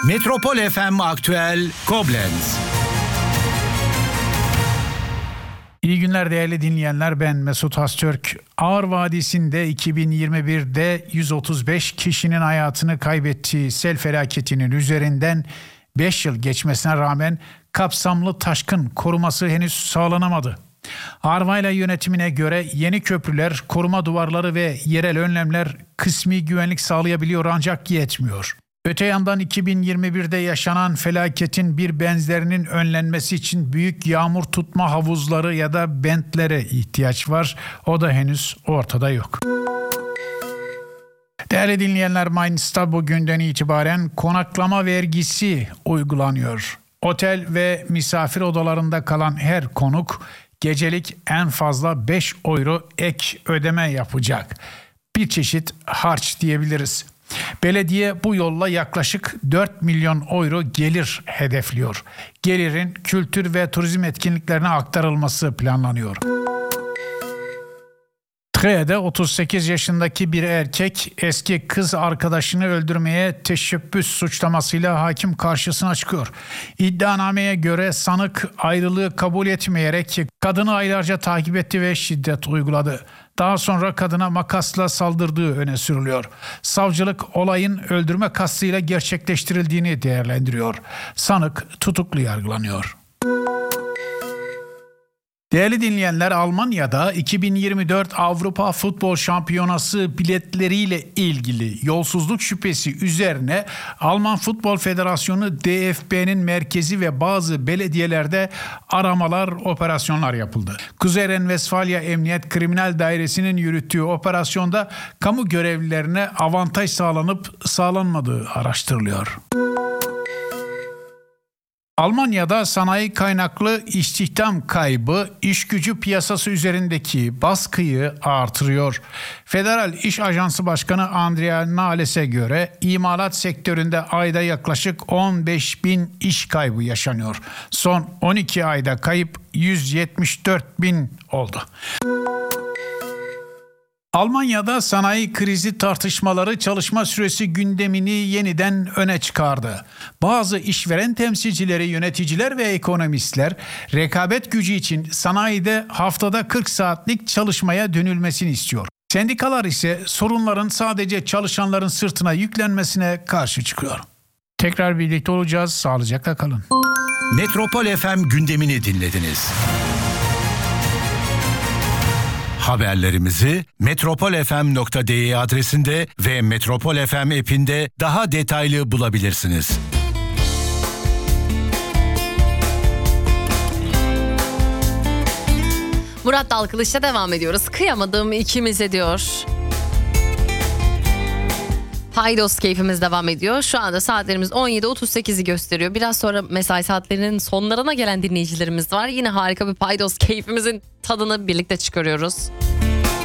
Metropol FM Aktüel Koblenz. İyi günler değerli dinleyenler, ben Mesut Hastürk. Ağır Vadisi'nde 2021'de 135 kişinin hayatını kaybettiği sel felaketinin üzerinden 5 yıl geçmesine rağmen kapsamlı taşkın koruması henüz sağlanamadı. Arvayla yönetimine göre yeni köprüler, koruma duvarları ve yerel önlemler kısmi güvenlik sağlayabiliyor ancak yetmiyor. Öte yandan 2021'de yaşanan felaketin bir benzerinin önlenmesi için büyük yağmur tutma havuzları ya da bentlere ihtiyaç var. O da henüz ortada yok. Değerli dinleyenler, Mainz'ta bugünden itibaren konaklama vergisi uygulanıyor. Otel ve misafir odalarında kalan her konuk gecelik en fazla 5 euro ek ödeme yapacak. Bir çeşit harç diyebiliriz. Belediye bu yolla yaklaşık 4 milyon euro gelir hedefliyor. Gelirin kültür ve turizm etkinliklerine aktarılması planlanıyor. Tre'de 38 yaşındaki bir erkek eski kız arkadaşını öldürmeye teşebbüs suçlamasıyla hakim karşısına çıkıyor. İddianameye göre sanık ayrılığı kabul etmeyerek kadını aylarca takip etti ve şiddet uyguladı. Daha sonra kadına makasla saldırdığı öne sürülüyor. Savcılık olayın öldürme kastıyla gerçekleştirildiğini değerlendiriyor. Sanık tutuklu yargılanıyor. Değerli dinleyenler, Almanya'da 2024 Avrupa Futbol Şampiyonası biletleriyle ilgili yolsuzluk şüphesi üzerine Alman Futbol Federasyonu DFB'nin merkezi ve bazı belediyelerde aramalar, operasyonlar yapıldı. Kuzey Renvestfalya Emniyet Kriminal Dairesi'nin yürüttüğü operasyonda kamu görevlilerine avantaj sağlanıp sağlanmadığı araştırılıyor. Almanya'da sanayi kaynaklı istihdam kaybı iş gücü piyasası üzerindeki baskıyı artırıyor. Federal İş Ajansı Başkanı Andrea Nahles'e göre imalat sektöründe ayda yaklaşık 15 bin iş kaybı yaşanıyor. Son 12 ayda kayıp 174 bin oldu. Almanya'da sanayi krizi tartışmaları çalışma süresi gündemini yeniden öne çıkardı. Bazı işveren temsilcileri, yöneticiler ve ekonomistler rekabet gücü için sanayide haftada 40 saatlik çalışmaya dönülmesini istiyor. Sendikalar ise sorunların sadece çalışanların sırtına yüklenmesine karşı çıkıyor. Tekrar birlikte olacağız. Sağlıcakla kalın. Metropol FM gündemini dinlediniz. Haberlerimizi metropolfm.de adresinde ve Metropol FM app'inde daha detaylı bulabilirsiniz. Murat Dalkılıç'ta devam ediyoruz. Kıyamadım ikimize diyor. Paydos keyfimiz devam ediyor. Şu anda saatlerimiz 17.38'i gösteriyor. Biraz sonra mesai saatlerinin sonlarına gelen dinleyicilerimiz var. Yine harika bir Paydos keyfimizin tadını birlikte çıkarıyoruz.